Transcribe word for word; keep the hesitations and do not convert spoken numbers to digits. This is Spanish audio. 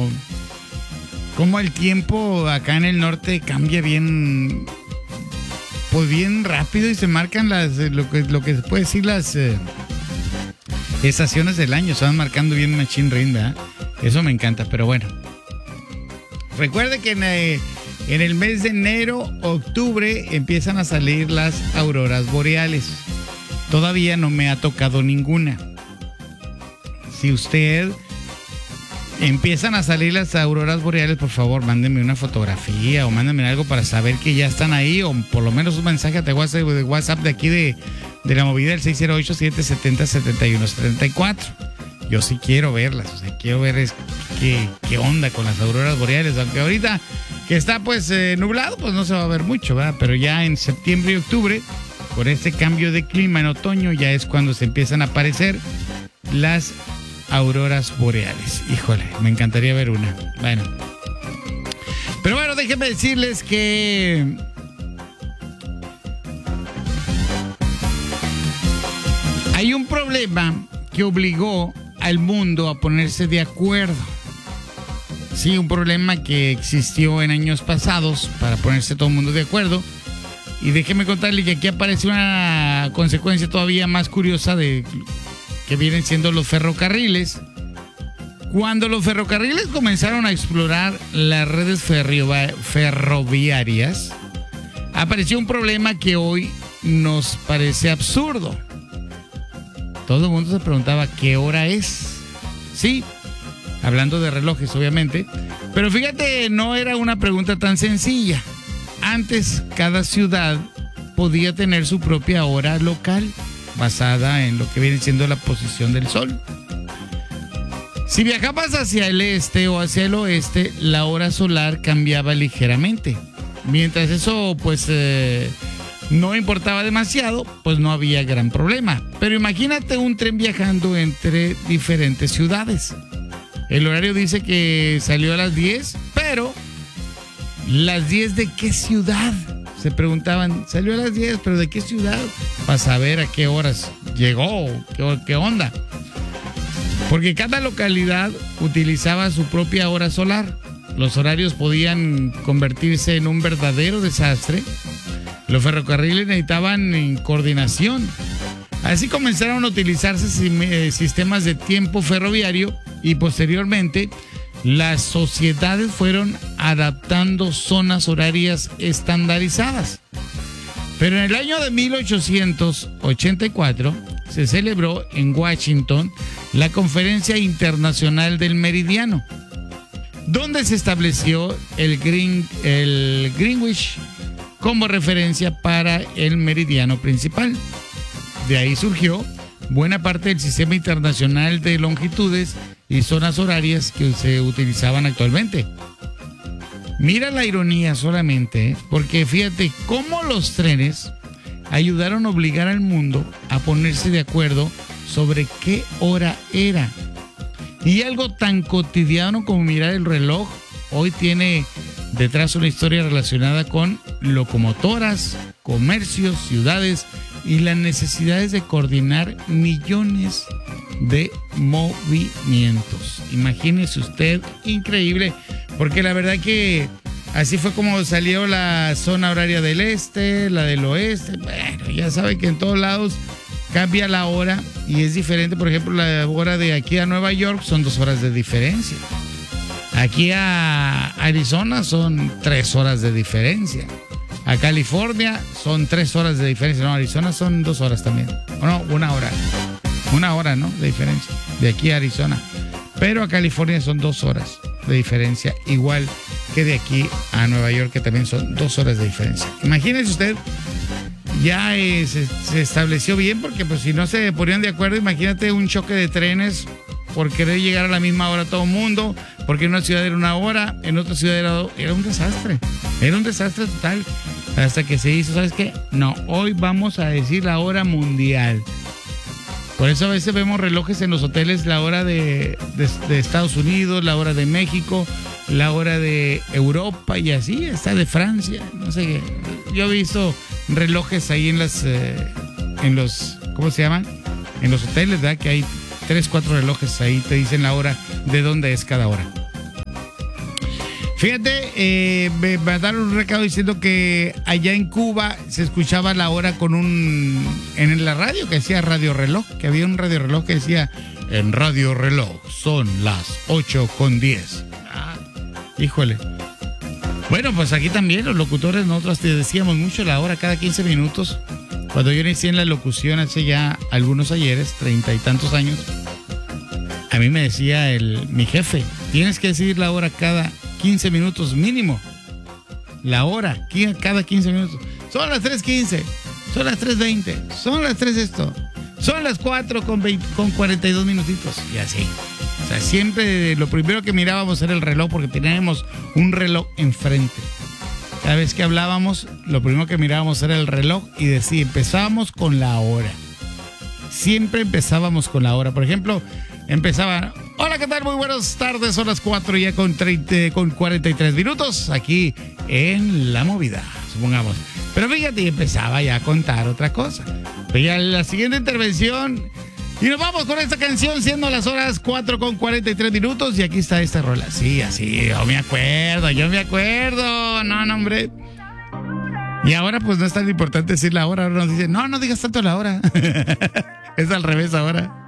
cómo, cómo el tiempo acá en el norte cambia bien, pues bien rápido y se marcan las, lo que, lo que se puede decir las eh, estaciones del año, se van marcando bien machine ring, ¿verdad? Eso me encanta, pero bueno. Recuerde que en, eh, en el mes de enero, octubre, empiezan a salir las auroras boreales. Todavía no me ha tocado ninguna. Si usted empiezan a salir las auroras boreales, por favor, mándenme una fotografía o mándenme algo para saber que ya están ahí, o por lo menos un mensaje de WhatsApp de, WhatsApp de aquí de, de la movida del seis cero ocho, siete siete cero, siete uno siete cuatro. Yo sí quiero verlas, o sea, quiero ver es, qué, qué onda con las auroras boreales, aunque ahorita que está pues eh, nublado, pues no se va a ver mucho, ¿verdad? Pero ya en septiembre y octubre, por este cambio de clima en otoño, ya es cuando se empiezan a aparecer las auroras boreales. Híjole, me encantaría ver una. Bueno. Pero bueno, déjenme decirles que hay un problema que obligó al mundo a ponerse de acuerdo. Sí, un problema que existió en años pasados para ponerse todo el mundo de acuerdo. Y déjeme contarle que aquí aparece una consecuencia todavía más curiosa de que vienen siendo los ferrocarriles. Cuando los ferrocarriles comenzaron a explorar las redes ferroviarias, apareció un problema que hoy nos parece absurdo. Todo el mundo se preguntaba qué hora es. Sí, hablando de relojes, obviamente. Pero fíjate, no era una pregunta tan sencilla. Antes, cada ciudad podía tener su propia hora local, basada en lo que viene siendo la posición del sol. Si viajabas hacia el este o hacia el oeste, la hora solar cambiaba ligeramente. Mientras eso, pues, eh, no importaba demasiado, pues no había gran problema. Pero imagínate un tren viajando entre diferentes ciudades. El horario dice que salió a las diez, pero ¿las diez de qué ciudad? Se preguntaban, salió a las diez, pero ¿de qué ciudad? Para saber a qué horas llegó, qué, qué onda. Porque cada localidad utilizaba su propia hora solar. Los horarios podían convertirse en un verdadero desastre. Los ferrocarriles necesitaban coordinación. Así comenzaron a utilizarse sistemas de tiempo ferroviario y posteriormente las sociedades fueron adaptando zonas horarias estandarizadas. Pero en el año de mil ochocientos ochenta y cuatro se celebró en Washington la Conferencia Internacional del Meridiano, donde se estableció el, Green, el Greenwich como referencia para el meridiano principal. De ahí surgió buena parte del sistema internacional de longitudes y zonas horarias que se utilizaban actualmente. Mira la ironía solamente, ¿eh? Porque fíjate cómo los trenes ayudaron a obligar al mundo a ponerse de acuerdo sobre qué hora era. Y algo tan cotidiano como mirar el reloj hoy tiene detrás una historia relacionada con locomotoras, comercios, ciudades y las necesidades de coordinar millones de movimientos. Imagínese usted, increíble, porque la verdad que así fue como salió la zona horaria del este, la del oeste. Bueno, ya sabe que en todos lados cambia la hora y es diferente. Por ejemplo, la hora de aquí a Nueva York son dos horas de diferencia. Aquí a Arizona son tres horas de diferencia. A California son tres horas de diferencia. No, Arizona son dos horas también. O no, una hora. Una hora, ¿no? De diferencia. De aquí a Arizona. Pero a California son dos horas de diferencia. Igual que de aquí a Nueva York, que también son dos horas de diferencia. Imagínese usted, ya eh, se, se estableció bien, porque pues si no se ponían de acuerdo, imagínate un choque de trenes por querer llegar a la misma hora todo el mundo, porque en una ciudad era una hora, en otra ciudad era, era un desastre. Era un desastre total. Hasta que se hizo, ¿sabes qué? No, hoy vamos a decir la hora mundial. Por eso a veces vemos relojes en los hoteles, la hora de, de, de Estados Unidos, la hora de México, la hora de Europa y así, está de Francia, no sé qué. Yo he visto relojes ahí en las, eh, en los, ¿cómo se llaman? En los hoteles, ¿verdad? Que hay tres, cuatro relojes ahí, te dicen la hora, de dónde es cada hora. Fíjate, eh, me mandaron un recado diciendo que allá en Cuba se escuchaba la hora con un... en la radio que decía Radio Reloj, que había un radio reloj que decía en Radio Reloj son las ocho con diez. Ah, híjole. Bueno, pues aquí también los locutores nosotros te decíamos mucho la hora cada quince minutos. Cuando yo inicié en la locución hace ya algunos ayeres, treinta y tantos años, a mí me decía el, mi jefe, tienes que decir la hora cada quince minutos mínimo. La hora, cada quince minutos. Son las tres quince, son las tres veinte, son las tres esto, son las cuatro con, veinte, con cuarenta y dos minutitos. Y así. O sea, siempre lo primero que mirábamos era el reloj porque teníamos un reloj enfrente. Cada vez que hablábamos, lo primero que mirábamos era el reloj y decía, empezábamos con la hora. Siempre empezábamos con la hora. Por ejemplo, empezaba, hola, ¿qué tal? Muy buenas tardes, son las cuatro ya con, treinta, con cuarenta y tres minutos aquí en La Movida, supongamos. Pero fíjate, empezaba ya a contar otra cosa. Veía la siguiente intervención y nos vamos con esta canción siendo las horas cuatro con cuarenta y tres minutos y aquí está esta rola. Sí, así, yo me acuerdo, yo me acuerdo. No, no, hombre. Y ahora pues no es tan importante decir la hora. Ahora nos dicen, no, no digas tanto la hora. Es al revés ahora.